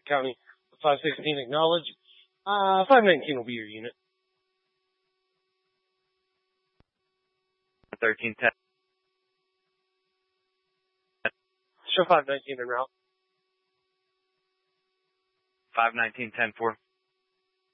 County. 516 acknowledge. 519 will be your unit. 1310. Show 519 en route. 519, 10-4.